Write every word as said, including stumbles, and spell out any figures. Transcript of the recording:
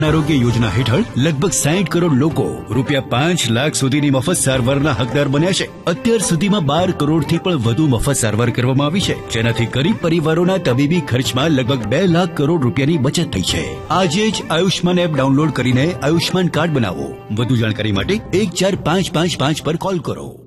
આરોગ્ય યોજના હેઠળ લગભગ સાઠ કરોડ લોકો રૂપિયા પાંચ લાખ સુધીની મફત સારવારના હકદાર બન્યા છે. અત્યાર સુધીમાં બાર કરોડથી પણ વધુ મફત સારવાર કરવામાં આવી છે, જેનાથી ગરીબ પરિવારોના તબીબી ખર્ચમાં લગભગ બે લાખ કરોડ રૂપિયાની બચત થઈ છે. આજે જ આયુષ્માન એપ ડાઉનલોડ કરીને આયુષ્માન કાર્ડ બનાવો. વધુ જાણકારી માટે એક ચાર પાંચ પાંચ પાંચ પર કોલ કરો.